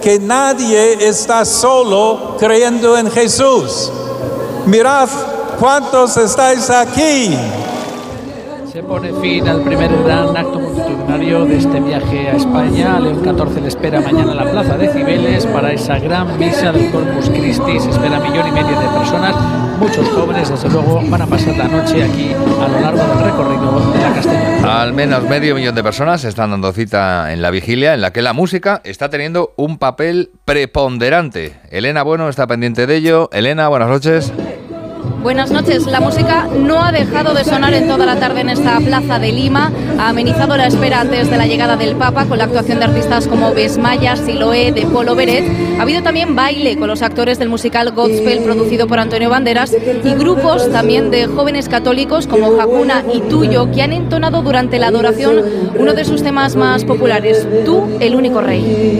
que nadie está solo creyendo en Jesús. Mirad cuántos estáis aquí. Se pone fin al primer gran acto multitudinario de este viaje a España. León XIV le espera mañana en la plaza de Cibeles para esa gran misa del Corpus Christi. Se espera 1,5 millones de personas. Muchos jóvenes, desde luego, van a pasar la noche aquí a lo largo del recorrido de la Castellana. Al menos 500.000 de personas están dando cita en la vigilia, en la que la música está teniendo un papel preponderante. Elena Bueno está pendiente de ello. Elena, buenas noches. Buenas noches. La música no ha dejado de sonar en toda la tarde en esta plaza de Lima. Ha amenizado la espera antes de la llegada del Papa con la actuación de artistas como Besmaya, Siloé, de Polo Beret. Ha habido también baile con los actores del musical Godspell producido por Antonio Banderas y grupos también de jóvenes católicos como Hakuna y Tuyo, que han entonado durante la adoración uno de sus temas más populares, Tú, el único rey.